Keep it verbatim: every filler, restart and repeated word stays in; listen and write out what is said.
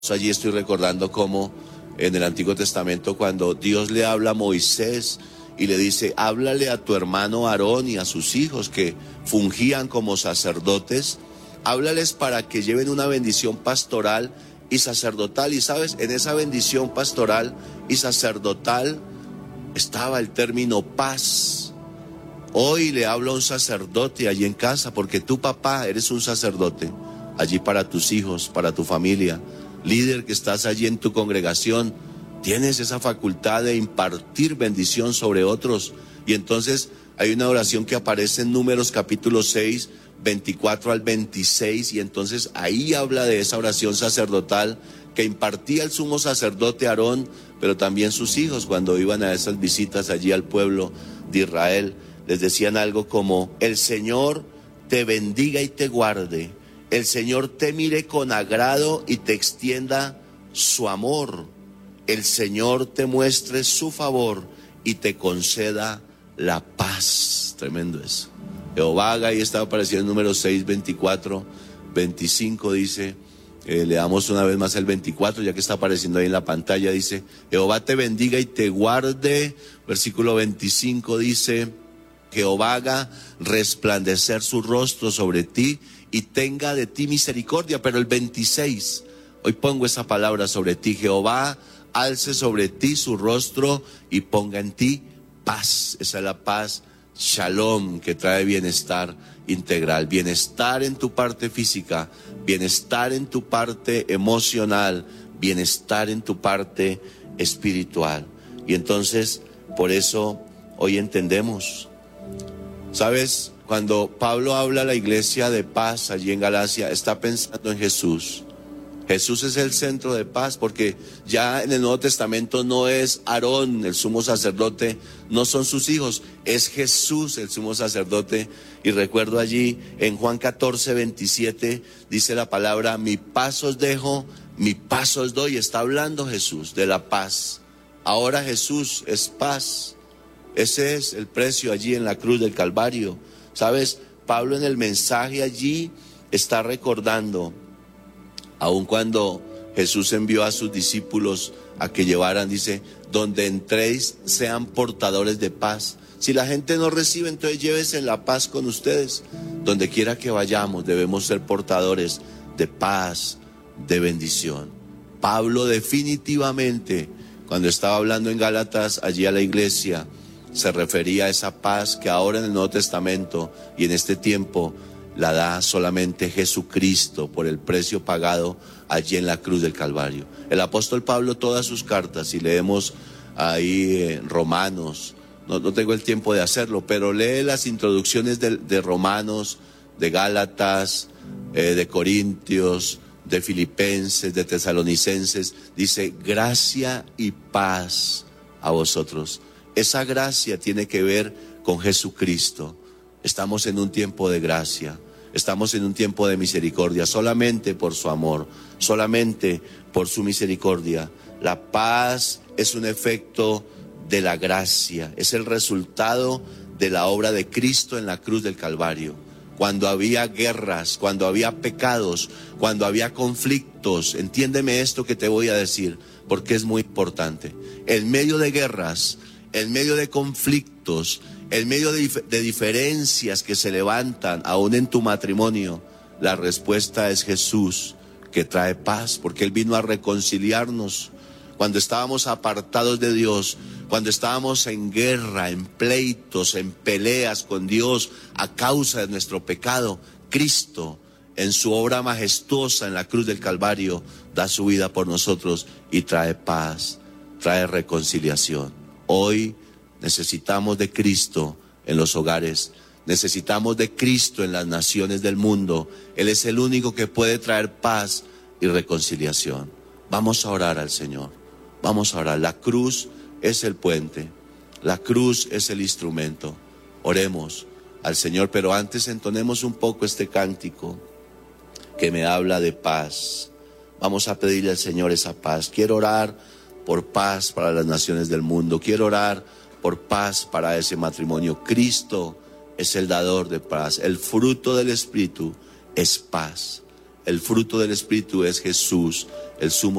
Allí estoy recordando cómo en el Antiguo Testamento, cuando Dios le habla a Moisés y le dice: háblale a tu hermano Aarón y a sus hijos que fungían como sacerdotes, háblales para que lleven una bendición pastoral y sacerdotal. Y sabes, en esa bendición pastoral y sacerdotal estaba el término paz. Hoy le hablo a un sacerdote allí en casa, porque tú, papá, eres un sacerdote allí para tus hijos, para tu familia. Líder que estás allí en tu congregación, tienes esa facultad de impartir bendición sobre otros. Y entonces hay una oración que aparece en Números capítulo seis, veinticuatro al veintiséis, y entonces ahí habla de esa oración sacerdotal que impartía el sumo sacerdote Aarón, pero también sus hijos cuando iban a esas visitas allí al pueblo de Israel. Les decían algo como: el Señor te bendiga y te guarde. El Señor te mire con agrado y te extienda su amor. El Señor te muestre su favor y te conceda la paz. Tremendo eso. Jehová haga, ahí está apareciendo en número seis, veinticuatro, veinticinco, dice, eh, leamos una vez más el veinticuatro, ya que está apareciendo ahí en la pantalla, dice: Jehová te bendiga y te guarde. Versículo veinticinco dice: Jehová haga resplandecer su rostro sobre ti y tenga de ti misericordia. Pero el veintiséis, hoy pongo esa palabra sobre ti: Jehová alce sobre ti su rostro y ponga en ti paz. Esa es la paz Shalom, que trae bienestar integral, bienestar en tu parte física, bienestar en tu parte emocional, bienestar en tu parte espiritual. Y entonces, por eso hoy entendemos, ¿sabes? Cuando Pablo habla a la iglesia de paz allí en Galacia, está pensando en Jesús. Jesús es el centro de paz, porque ya en el Nuevo Testamento no es Aarón, el sumo sacerdote, no son sus hijos, es Jesús el sumo sacerdote. Y recuerdo allí en Juan catorce, veintisiete, dice la palabra: mi paz os dejo, mi paz os doy. Está hablando Jesús de la paz. Ahora Jesús es paz. Ese es el precio allí en la cruz del Calvario. ¿Sabes? Pablo en el mensaje allí está recordando, aun cuando Jesús envió a sus discípulos a que llevaran, dice: donde entréis sean portadores de paz. Si la gente no recibe, entonces llévese la paz con ustedes. Donde quiera que vayamos debemos ser portadores de paz, de bendición. Pablo definitivamente, cuando estaba hablando en Gálatas allí a la iglesia, se refería a esa paz que ahora en el Nuevo Testamento y en este tiempo la da solamente Jesucristo por el precio pagado allí en la cruz del Calvario. El apóstol Pablo, todas sus cartas, si leemos ahí eh, Romanos, no, no tengo el tiempo de hacerlo, pero lee las introducciones de, de Romanos, de Gálatas, eh, de Corintios, de Filipenses, de Tesalonicenses, dice: gracia y paz a vosotros. Esa gracia tiene que ver con Jesucristo. Estamos en un tiempo de gracia, estamos en un tiempo de misericordia, solamente por su amor, solamente por su misericordia. La paz es un efecto de la gracia, es el resultado de la obra de Cristo en la cruz del Calvario. Cuando había guerras, cuando había pecados, cuando había conflictos, entiéndeme esto que te voy a decir, porque es muy importante. En medio de guerras, en medio de conflictos, en medio de, dif- de diferencias que se levantan, aún en tu matrimonio, la respuesta es Jesús, que trae paz, porque Él vino a reconciliarnos. Cuando estábamos apartados de Dios, cuando estábamos en guerra, en pleitos, en peleas con Dios a causa de nuestro pecado, Cristo, en su obra majestuosa en la cruz del Calvario, da su vida por nosotros y trae paz, trae reconciliación. Hoy necesitamos de Cristo en los hogares, necesitamos de Cristo en las naciones del mundo. Él es el único que puede traer paz y reconciliación. Vamos a orar al Señor, vamos a orar. La cruz es el puente, la cruz es el instrumento. Oremos al Señor, pero antes entonemos un poco este cántico que me habla de paz. Vamos a pedirle al Señor esa paz. Quiero orar por paz para las naciones del mundo. Quiero orar por paz para ese matrimonio. Cristo es el dador de paz. El fruto del Espíritu es paz. el fruto del Espíritu es Jesús, el sumo